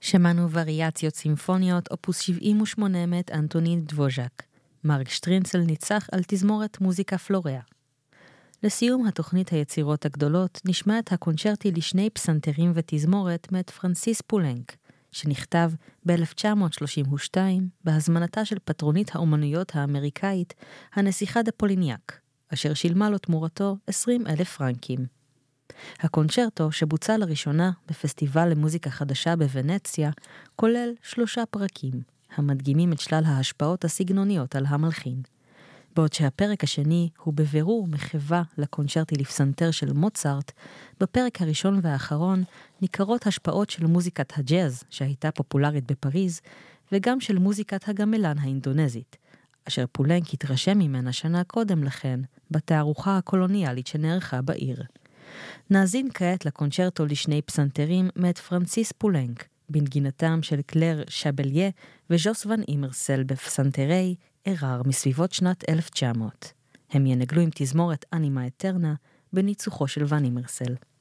שמענו וריאציות סימפוניות, אופוס 78 מאת אנטונין דבוז'ק. מרק שטרינצל ניצח על תזמורת מוזיקה פלוריה. לסיום התוכנית היצירות הגדולות נשמע את הקונצ'רטי לשני פסנתרים ותזמורת מאת פרנסיס פולנק, שנכתב ב-1932 בהזמנתה של פטרונית האומנויות האמריקאית, הנסיכה דה פוליניאק, אשר שילמה לו תמורתו 20,000 פרנקים. הקונצ'רטו, שבוצע לראשונה בפסטיבל למוזיקה חדשה בוונציה, כולל 3 פרקים, המדגימים את שלל ההשפעות הסגנוניות על המלחין. בעוד שהפרק השני הוא בבירור מחווה לקונצ'רטי לפסנתר של מוצרט, בפרק הראשון והאחרון ניכרות השפעות של מוזיקת הג'אז שהייתה פופולרית בפריז, וגם של מוזיקת הגמלן האינדונזית, אשר פולנק התרשם ממנה שנה קודם לכן בתערוכה הקולוניאלית שנערכה בעיר. נאזין כעת לקונצ'רטו לשני פסנתרים מאת פרנסיס פולנק, בנגינתם של קלר שבליה וז'וס ון אימרסל בפסנתרי ערר מסביבות שנת 1900. הם ינגלו עם תזמורת אנימה אטרנה בניצוחו של ון אימרסל.